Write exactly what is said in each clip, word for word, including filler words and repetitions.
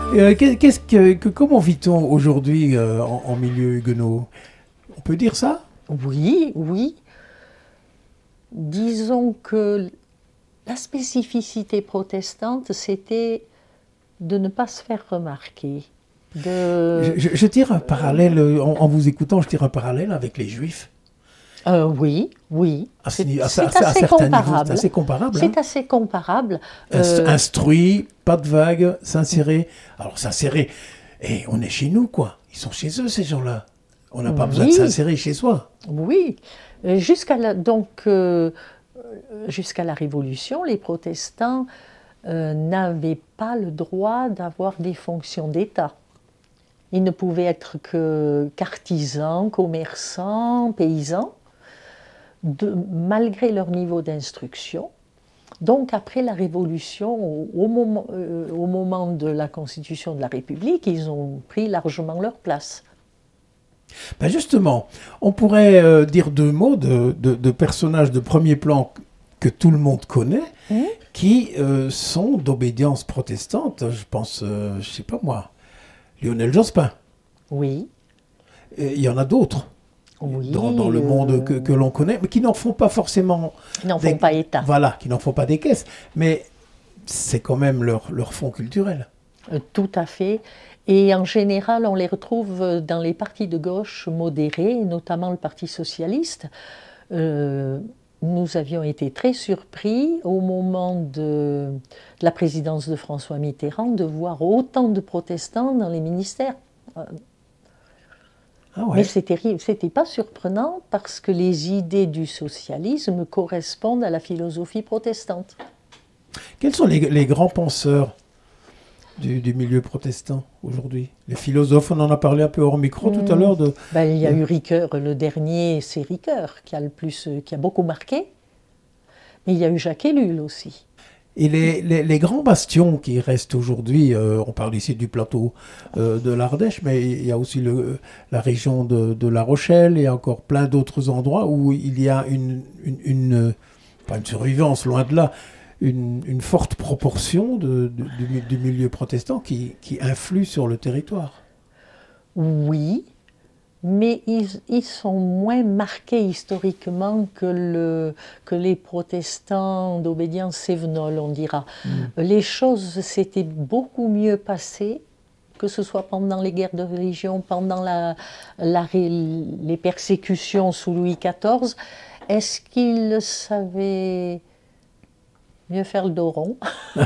Euh, qu'est-ce que, que, comment vit-on aujourd'hui euh, en, en milieu huguenot? On peut dire ça? Oui, oui. Disons que la spécificité protestante, c'était de ne pas se faire remarquer. De... Je, je, je tire un parallèle, en, en vous écoutant, je tire un parallèle avec les Juifs. Euh, oui, oui. À, C'est, à, c'est à, assez à comparable. C'est assez comparable. C'est hein. assez comparable. Euh... Instruit, pas de vague, s'insérer. Alors s'insérer, et on est chez nous, quoi. Ils sont chez eux, ces gens-là. On n'a pas oui. besoin de s'insérer chez soi. Oui. Jusqu'à la, donc, euh, jusqu'à la Révolution, les protestants euh, n'avaient pas le droit d'avoir des fonctions d'État. Ils ne pouvaient être que qu'artisans, commerçants, paysans, de, malgré leur niveau d'instruction. Donc après la Révolution, au, au, moment, euh, au moment de la Constitution de la République, ils ont pris largement leur place. Ben justement, on pourrait euh, dire deux mots de, de, de personnages de premier plan que tout le monde connaît, mmh. qui euh, sont d'obédience protestante. Je pense, euh, je ne sais pas moi, Lionel Jospin. Oui. Et il y en a d'autres oui, dans, dans le euh... monde que, que l'on connaît, mais qui n'en font pas forcément... Qui n'en font des... pas état. Voilà, qui n'en font pas des caisses. Mais c'est quand même leur, leur fond culturel. Euh, tout à fait. Et en général, on les retrouve dans les partis de gauche modérés, notamment le Parti socialiste. Euh, nous avions été très surpris au moment de, de la présidence de François Mitterrand de voir autant de protestants dans les ministères. Ah ouais. Mais c'était, c'était pas surprenant parce que les idées du socialisme correspondent à la philosophie protestante. Quels sont les, les grands penseurs Du, du milieu protestant aujourd'hui? Les philosophes, on en a parlé un peu hors micro mmh. tout à l'heure. De, ben, il y a de... eu Ricoeur, le dernier, c'est Ricoeur qui a le plus, qui a beaucoup marqué. Mais il y a eu Jacques Ellul aussi. Et les, les, les grands bastions qui restent aujourd'hui, euh, on parle ici du plateau euh, de l'Ardèche, mais il y a aussi le, la région de, de La Rochelle et encore plein d'autres endroits où il y a une, une, une pas une survivance, loin de là, Une, une forte proportion de, de, du, du milieu protestant qui, qui influe sur le territoire. Oui, mais ils, ils sont moins marqués historiquement que, le, que les protestants d'obédience sévenole, on dira. Mm. Les choses s'étaient beaucoup mieux passées, que ce soit pendant les guerres de religion, pendant la, la, les persécutions sous Louis quatorze. Est-ce qu'ils le savaient mieux faire le dos rond?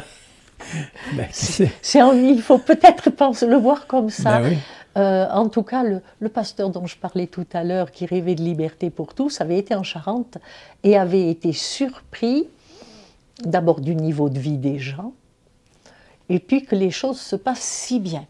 ben, c'est, c'est en, il faut peut-être penser, le voir comme ça. Ben oui. euh, en tout cas, le, le pasteur dont je parlais tout à l'heure, qui rêvait de liberté pour tous, avait été en Charente et avait été surpris d'abord du niveau de vie des gens, et puis que les choses se passent si bien.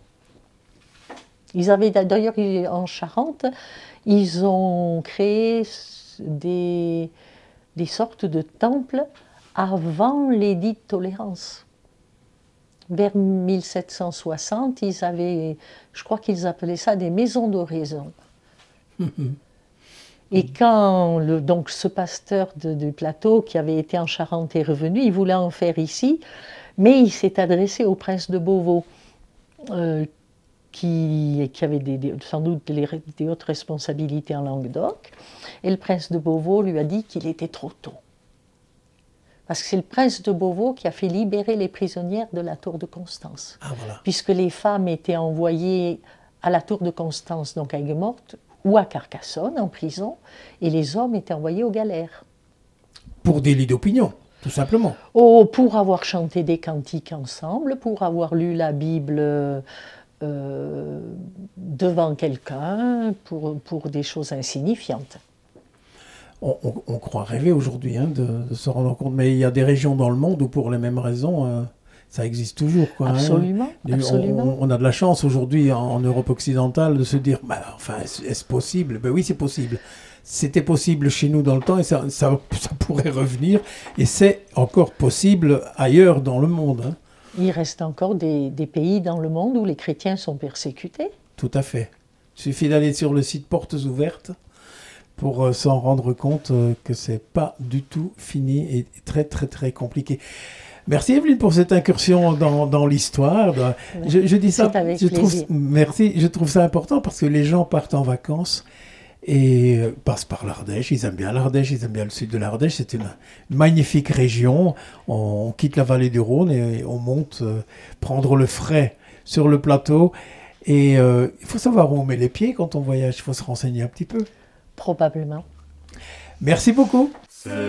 Ils avaient d'ailleurs en Charente, ils ont créé des, des sortes de temples avant l'édit de tolérance. Vers mille sept cent soixante, ils avaient, je crois qu'ils appelaient ça des maisons d'oraison. Mm-hmm. Et quand le, donc ce pasteur de, du plateau qui avait été en Charente est revenu, il voulait en faire ici, mais il s'est adressé au prince de Beauvau, euh, qui, qui avait des, des, sans doute des, des hautes responsabilités en Languedoc, et le prince de Beauvau lui a dit qu'il était trop tôt. Parce que c'est le prince de Beauvau qui a fait libérer les prisonnières de la tour de Constance. Ah, voilà. Puisque les femmes étaient envoyées à la tour de Constance, donc à Aigues-Mortes, ou à Carcassonne, en prison, et les hommes étaient envoyés aux galères. Pour délit d'opinion, tout simplement. Oh, pour avoir chanté des cantiques ensemble, pour avoir lu la Bible euh, devant quelqu'un, pour, pour des choses insignifiantes. On, on, on croit rêver aujourd'hui hein, de, de se rendre compte, mais il y a des régions dans le monde où pour les mêmes raisons, euh, ça existe toujours. Quoi, absolument, hein. absolument. On, on a de la chance aujourd'hui en, en Europe occidentale de se dire, bah, enfin, est-ce, est-ce possible? Ben oui, c'est possible. C'était possible chez nous dans le temps et ça, ça, ça pourrait revenir. Et c'est encore possible ailleurs dans le monde. Hein. Il reste encore des, des pays dans le monde où les chrétiens sont persécutés. Tout à fait. Il suffit d'aller sur le site Portes Ouvertes pour euh, s'en rendre compte euh, que c'est pas du tout fini et très très très compliqué. Merci Evelyne pour cette incursion dans, dans l'histoire. Je, je dis ça, C'est avec je trouve, plaisir. merci, je trouve ça important parce que les gens partent en vacances et euh, passent par l'Ardèche. Ils aiment bien l'Ardèche, ils aiment bien le sud de l'Ardèche. C'est une, une magnifique région. On, on quitte la vallée du Rhône et on monte euh, prendre le frais sur le plateau. Et euh, il faut savoir où on met les pieds quand on voyage. Il faut se renseigner un petit peu. Probablement. Merci beaucoup.